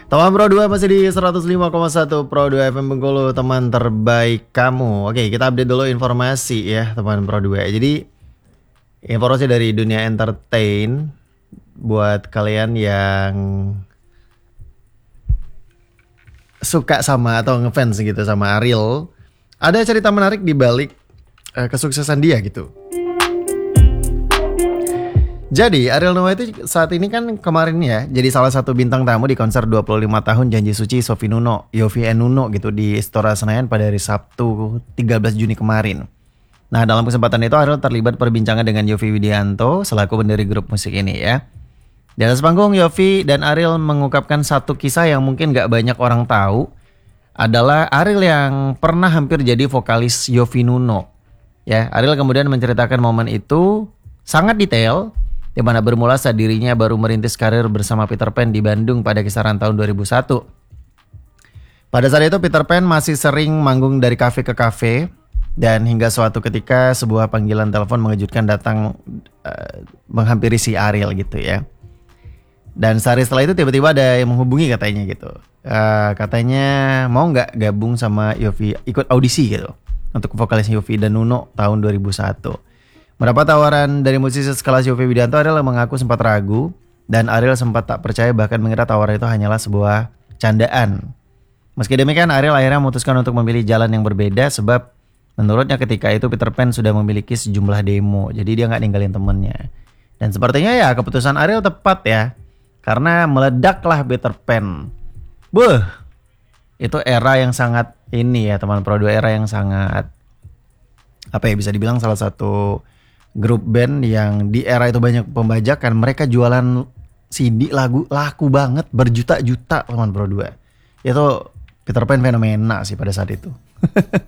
Teman Pro 2 masih di 105,1 Pro 2 FM Bengkulu, teman terbaik kamu. Oke, kita update dulu informasi ya teman Pro 2. Jadi informasi dari dunia entertain buat kalian yang suka sama atau ngefans gitu sama Ariel. Ada cerita menarik di balik kesuksesan dia gitu. Jadi Ariel Noah itu saat ini kan kemarin ya jadi salah satu bintang tamu di konser 25 tahun Janji Suci Yovie and Nuno gitu di Istora Senayan pada hari Sabtu 13 Juni kemarin. Nah dalam kesempatan itu Ariel terlibat perbincangan dengan Yovie Widianto selaku pendiri grup musik ini ya. Di atas panggung Yovie dan Ariel mengungkapkan satu kisah yang mungkin gak banyak orang tahu. Adalah Ariel yang pernah hampir jadi vokalis Yovie Nuno. Ya, Ariel kemudian menceritakan momen itu sangat detail, di mana bermula saat dirinya baru merintis karir bersama Peter Pan di Bandung pada kisaran tahun 2001. Pada saat itu Peter Pan masih sering manggung dari kafe ke kafe, dan hingga suatu ketika sebuah panggilan telepon mengejutkan datang menghampiri si Ariel gitu ya. Dan sehari setelah itu tiba-tiba ada yang menghubungi katanya gitu. Katanya mau nggak gabung sama Yovie, ikut audisi gitu untuk vokalis Yovie dan Nuno tahun 2001. Mendapat tawaran dari musisi sekelas Yovie Widianto, Ariel mengaku sempat ragu dan Ariel sempat tak percaya bahkan mengira tawaran itu hanyalah sebuah candaan. Meski demikian Ariel akhirnya memutuskan untuk memilih jalan yang berbeda sebab menurutnya ketika itu Peter Pan sudah memiliki sejumlah demo, jadi dia nggak ninggalin temennya. Dan sepertinya ya keputusan Ariel tepat ya, karena meledaklah Peter Pan. Itu era yang sangat ini ya teman Pro 2, era yang sangat apa ya, bisa dibilang salah satu grup band yang di era itu banyak pembajakan. Mereka jualan CD laku banget, berjuta-juta teman Pro 2. Itu Peter Pan fenomena sih pada saat itu.